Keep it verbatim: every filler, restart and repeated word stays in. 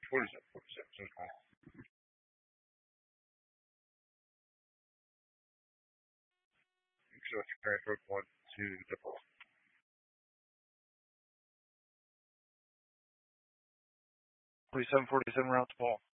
forty-seven, forty-seven, so small. So it's transferred one to the ball. forty-seven, forty-seven rounds ball.